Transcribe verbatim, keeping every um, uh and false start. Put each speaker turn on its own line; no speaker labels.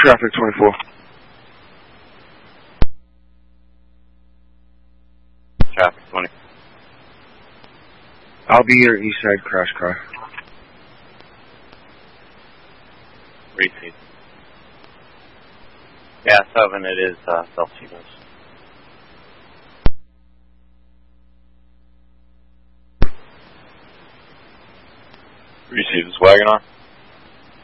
Traffic twenty-four.
Traffic twenty.
I'll be your east side crash car.
Receive. Yeah, seven, it is uh, Celsius. Receive this wagon on.